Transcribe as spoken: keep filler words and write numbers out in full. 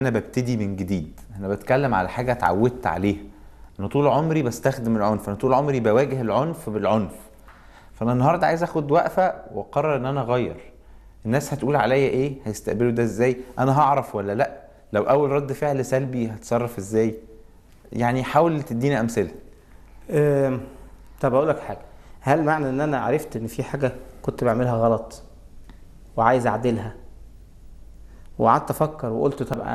انا ببتدي من جديد، انا بتكلم على حاجه اتعودت عليها. انا طول عمري بستخدم العنف، انا طول عمري بواجه العنف بالعنف. فانا النهارده عايز اخد وقفه واقرر ان انا اغير. الناس هتقول عليا ايه؟ هيستقبلوا ده ازاي؟ انا هعرف ولا لا؟ لو اول رد فعل سلبي هتصرف ازاي؟ يعني حاول تدينا امثله. أم، طب اقول لك حاجه. هل معنى ان انا عرفت ان في حاجه كنت بعملها غلط وعايز اعدلها، وقعدت افكر وقلت طب